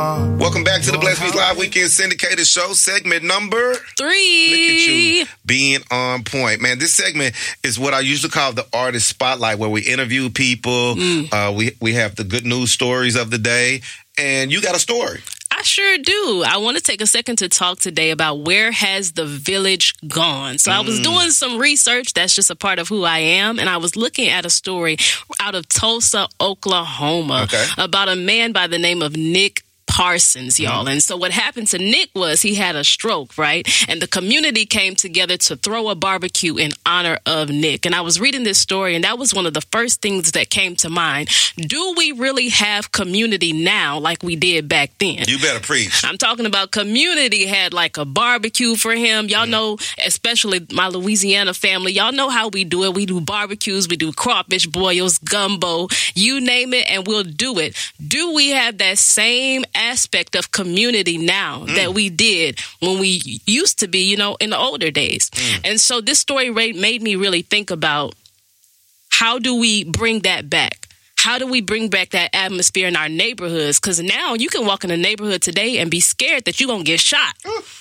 Welcome back to the Bless Me Live Weekend Syndicated Show, segment number 3. Look at you being on point. Man, this segment is what I usually call the artist spotlight, where we interview people. We have the good news stories of the day, and you got a story. I sure do. I want to take a second to talk today about where has the village gone. So I was doing some research. That's just a part of who I am. And I was looking at a story out of Tulsa, Oklahoma, about a man by the name of Nick Parsons, y'all. And so what happened to Nick was he had a stroke, right? And the community came together to throw a barbecue in honor of Nick. And I was reading this story, and that was one of the first things that came to mind. Do we really have community now like we did back then? You better preach. I'm talking about community had like a barbecue for him. Y'all know, especially my Louisiana family, y'all know how we do it. We do barbecues, we do crawfish boils, gumbo, you name it, and we'll do it. Do we have that same aspect of community now that we did when we used to be, in the older days? And so this story made me really think about, how do we bring that back? How do we bring back that atmosphere in our neighborhoods? Because now you can walk in a neighborhood today and be scared that you're going to get shot.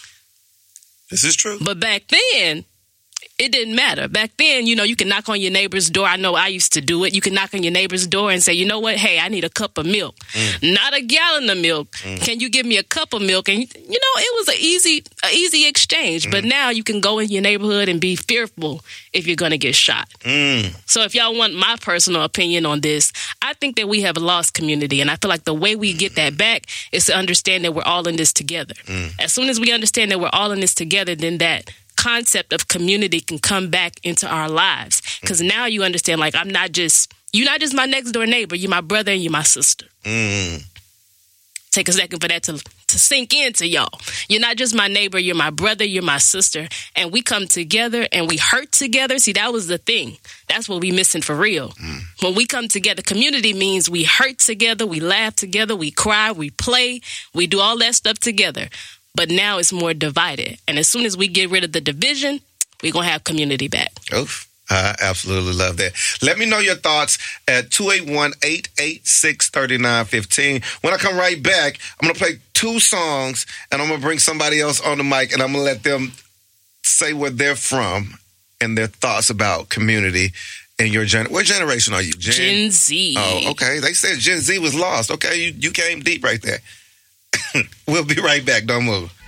This is true. But back then, it didn't matter. Back then, you can knock on your neighbor's door. I know I used to do it. You can knock on your neighbor's door and say, you know what? Hey, I need a cup of milk. Not a gallon of milk. Can you give me a cup of milk? And, it was an easy exchange. But now you can go in your neighborhood and be fearful if you're going to get shot. So if y'all want my personal opinion on this, I think that we have lost community. And I feel like the way we get that back is to understand that we're all in this together. As soon as we understand that we're all in this together, then that concept of community can come back into our lives, because now you understand, like, you're not just my next door neighbor, you're my brother and you're my sister. Take a second for that to sink into y'all. You're not just my neighbor, you're my brother, you're my sister, and we come together and we hurt together. See, that was the thing. That's what we missing for real. When we come together, community means we hurt together, we laugh together, we cry, we play, we do all that stuff together. But now it's more divided. And as soon as we get rid of the division, we're going to have community back. Oof. I absolutely love that. Let me know your thoughts at 281-886-3915. When I come right back, I'm going to play 2 songs, and I'm going to bring somebody else on the mic, and I'm going to let them say where they're from and their thoughts about community. And your what generation are you? Gen Z. Oh, okay. They said Gen Z was lost. Okay, you came deep right there. We'll be right back. Don't move.